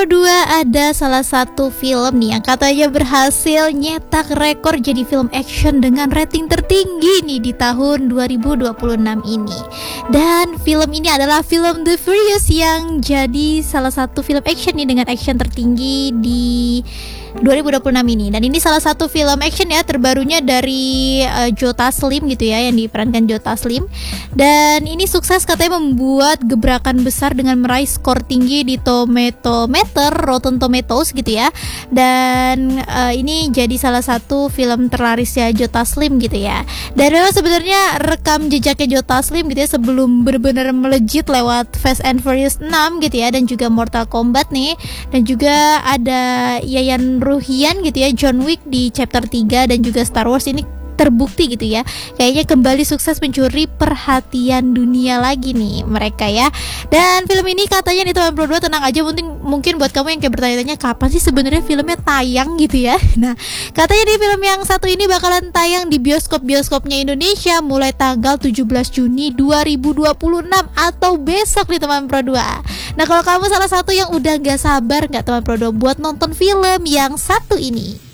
Kedua, ada salah satu film nih yang katanya berhasil nyetak rekor jadi film action dengan rating tertinggi nih di tahun 2026 ini. Dan film ini adalah film The Furious yang jadi salah satu film action nih dengan action tertinggi di 2026 ini. Dan ini salah satu film action ya terbarunya dari Joe Taslim gitu ya, yang diperankan Joe Taslim. Dan ini sukses katanya membuat gebrakan besar dengan meraih skor tinggi di Rotten Tomatoes gitu ya. Dan ini jadi salah satu film terlaris ya Joe Taslim gitu ya. Dan memang sebenarnya rekam jejaknya Joe Taslim gitu ya sebelum benar-benar melejit lewat Fast and Furious 6 gitu ya, dan juga Mortal Kombat nih, dan juga ada Yayan Ruhian gitu ya, John Wick di chapter 3, dan juga Star Wars. Ini terbukti gitu ya, kayaknya kembali sukses mencuri perhatian dunia lagi nih mereka ya. Dan film ini katanya nih teman berdua, tenang aja, mungkin buat kamu yang kayak bertanya-tanya kapan sih sebenarnya filmnya tayang gitu ya. Nah, katanya di film yang satu ini bakalan tayang di bioskopnya Indonesia mulai tanggal 17 Juni 2026 atau besok nih teman berdua. Nah, kalau kamu salah satu yang udah gak sabar nggak teman berdua buat nonton film yang satu ini?